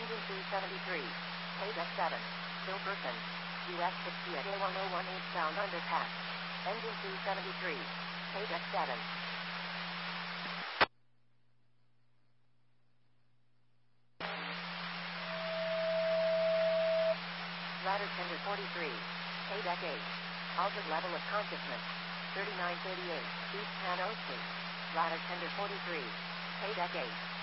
Engine 273. Paydeck 7. Still person. US 60 at A1018 sound underpass. Engine 273. Paydeck 7. Ladder tender 43. Paydeck 8. Altered level of consciousness. 3938. East Pan Street. Ladder tender 43. Paydeck 8.